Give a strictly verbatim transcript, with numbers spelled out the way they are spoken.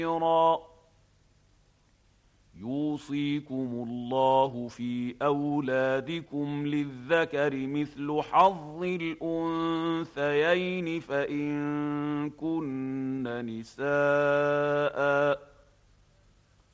يوصيكم الله في أولادكم للذكر مثل حظ الأنثيين فإن كن نساء